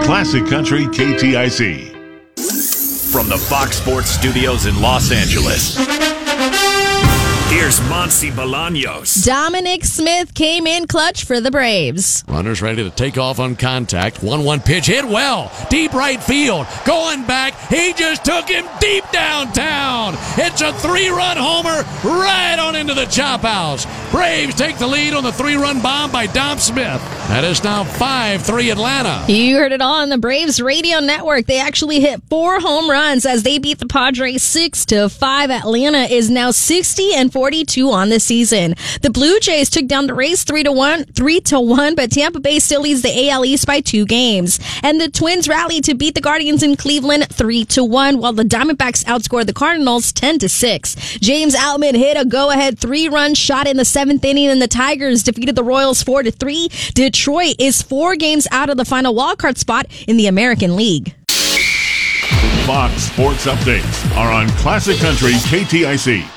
Classic Country KTIC. From the Fox Sports Studios in Los Angeles, here's Monty Bolaños. Dominic Smith came in clutch for the Braves. Runners ready to take off on contact. 1-1 pitch hit well. Deep right field. Going back. He just took him deep downtown. It's a 3-run homer right on into the chop house. Braves take the lead on the 3-run bomb by Dom Smith. That is now 5-3 Atlanta. You heard it all on the Braves radio network. They actually hit 4 home runs as they beat the Padres 6-5. Atlanta is now 60-42 on the season. The Blue Jays took down the Rays 3-1, but Tampa Bay still leads the AL East by 2 games. And the Twins rallied to beat the Guardians in Cleveland 3-1, while the Diamondbacks outscored the Cardinals 10-6. James Outman hit a go-ahead 3-run shot in the 7th inning, and the Tigers defeated the Royals 4-3. Detroit is 4 games out of the final wildcard spot in the American League. Fox Sports Updates are on Classic Country KTIC.